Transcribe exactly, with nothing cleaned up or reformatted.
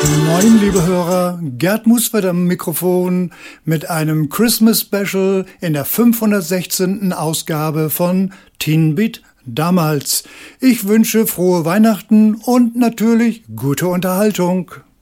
Moin, liebe Hörer, Gerd Musfeld am Mikrofon mit einem Christmas Special in der fünfhundertsechzehnten Ausgabe von Teen Beat damals. Ich wünsche frohe Weihnachten und natürlich gute Unterhaltung.